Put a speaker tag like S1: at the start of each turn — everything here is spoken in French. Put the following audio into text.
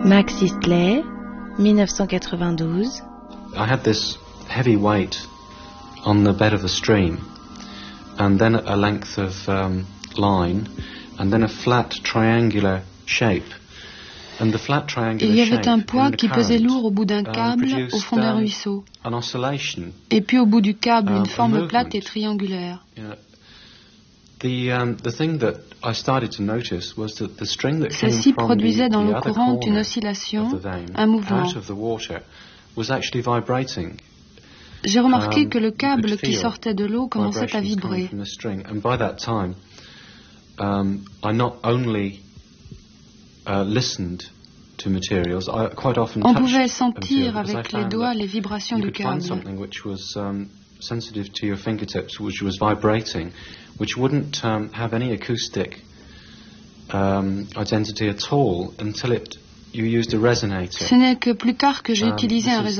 S1: Max Eastley, 1992.
S2: I had this heavy weight on the bed of the stream, and then a length of line, and then a flat triangular shape.
S3: Il y avait un poids qui pesait lourd au bout d'un câble au fond d'un ruisseau. Et puis au bout du câble, une forme plate et triangulaire. Celle-ci produisait dans l'eau courante une oscillation, un mouvement. J'ai remarqué que le câble qui sortait de l'eau commençait à vibrer. On pouvait sentir avec les doigts les vibrations du câble.
S2: Sensitive to your fingertips, which was vibrating, which wouldn't have any acoustic identity at all until you used a resonator.
S3: Ce n'est que plus tard que j'ai utilisé un